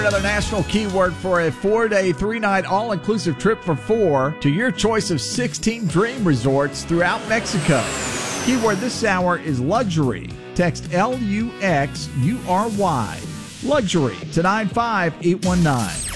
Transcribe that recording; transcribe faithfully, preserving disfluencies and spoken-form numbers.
Another national keyword for a four-day, three-night, all-inclusive trip for four to your choice of sixteen dream resorts throughout Mexico. Keyword this hour is luxury. Text L U X U R Y. Luxury to nine five eight one nine.